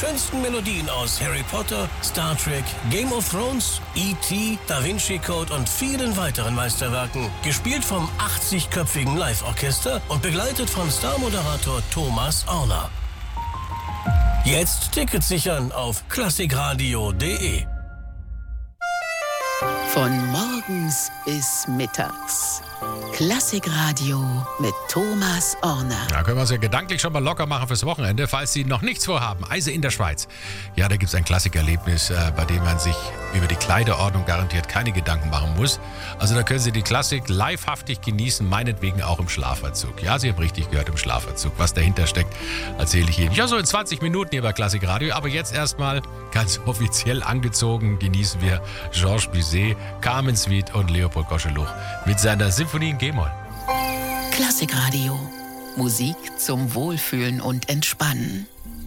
schönsten Melodien aus Harry Potter, Star Trek, Game of Thrones, E.T., Da Vinci Code und vielen weiteren Meisterwerken. Gespielt vom 80-köpfigen Live-Orchester und begleitet von Star-Moderator Thomas Orner. Jetzt Tickets sichern auf klassikradio.de. Von morgens bis mittags. Klassikradio mit Thomas Orner. Da können wir uns ja gedanklich schon mal locker machen fürs Wochenende, falls Sie noch nichts vorhaben. Eise in der Schweiz. Ja, da gibt es ein Klassikerlebnis, bei dem man sich über die Kleiderordnung garantiert keine Gedanken machen muss. Also da können Sie die Klassik livehaftig genießen, meinetwegen auch im Schlafanzug. Ja, Sie haben richtig gehört, im Schlafanzug. Was dahinter steckt, erzähle ich Ihnen. Ja, so in 20 Minuten hier bei Klassikradio. Aber jetzt erstmal ganz offiziell angezogen genießen wir Georges Bizet, Carmen Suite und Leopold Koscheluch mit seiner Symphonie in G-Moll. Klassikradio. Musik zum Wohlfühlen und Entspannen.